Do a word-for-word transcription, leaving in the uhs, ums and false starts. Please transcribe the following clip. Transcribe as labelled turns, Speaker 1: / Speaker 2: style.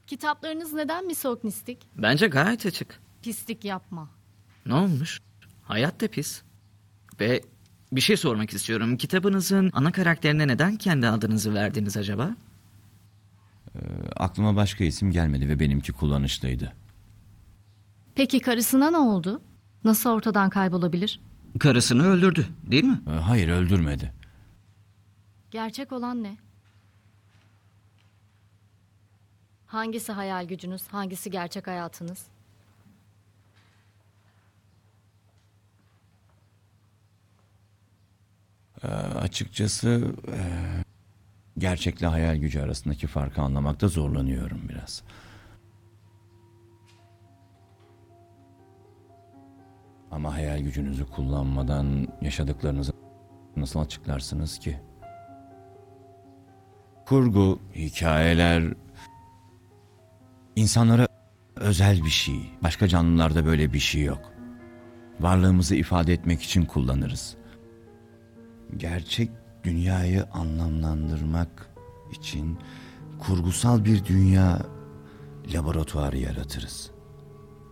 Speaker 1: Kitaplarınız neden misognistik?
Speaker 2: Bence gayet açık.
Speaker 1: Pislik yapma.
Speaker 2: Ne olmuş? Hayat da pis. Ve bir şey sormak istiyorum. Kitabınızın ana karakterine neden kendi adınızı verdiniz acaba?
Speaker 3: Ee, aklıma başka isim gelmedi ve benimki kullanışlıydı.
Speaker 1: Peki karısına ne oldu? Nasıl ortadan kaybolabilir?
Speaker 2: Karısını öldürdü, değil mi?
Speaker 3: Ee, hayır, öldürmedi.
Speaker 1: Gerçek olan ne? Hangisi hayal gücünüz, hangisi gerçek hayatınız?
Speaker 3: Ee, açıkçası e, gerçekle hayal gücü arasındaki farkı anlamakta zorlanıyorum biraz. Ama hayal gücünüzü kullanmadan yaşadıklarınızı nasıl açıklarsınız ki? Kurgu, hikayeler insanlara özel bir şey. Başka canlılarda böyle bir şey yok. Varlığımızı ifade etmek için kullanırız. Gerçek dünyayı anlamlandırmak için kurgusal bir dünya laboratuvarı yaratırız.